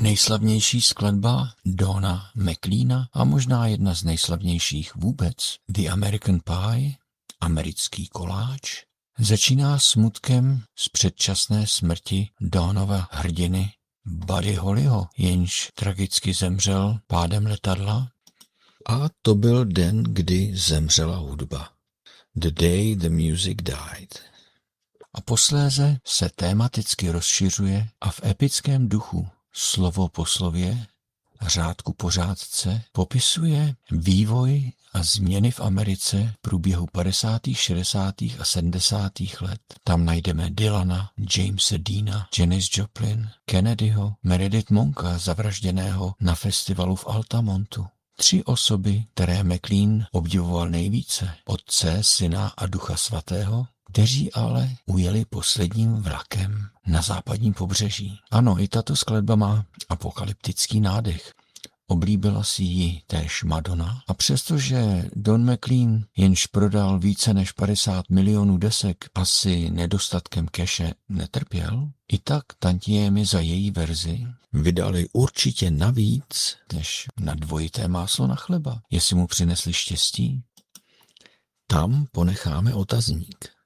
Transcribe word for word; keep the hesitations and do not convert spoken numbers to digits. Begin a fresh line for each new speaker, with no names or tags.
Nejslavnější skladba Dona McLeana a možná jedna z nejslavnějších vůbec, The American Pie, americký koláč, začíná smutkem z předčasné smrti Donova hrdiny Buddy Hollyho, jenž tragicky zemřel pádem letadla. A to byl den, kdy zemřela hudba. The day the music died. A posléze se tematicky rozšiřuje a v epickém duchu slovo po slově, řádku po řádce popisuje vývoj a změny v Americe v průběhu padesátých, šedesátých a sedmdesátých let. Tam najdeme Dylana, Jamese Deana, Janis Joplin, Kennedyho, Meredith Monka, zavražděného na festivalu v Altamontu. Tři osoby, které McLean obdivoval nejvíce, Otce, Syna a Ducha svatého, kteří ale ujeli posledním vlakem na západním pobřeží. Ano, i tato skladba má apokalyptický nádech. Oblíbila si ji též Madonna a přestože Don McLean jenž prodal více než padesát milionů desek, asi nedostatkem keše netrpěl, i tak tantiémy za její verzi vydali určitě navíc než na dvojité máslo na chleba. Jestli mu přinesli štěstí, tam ponecháme otazník.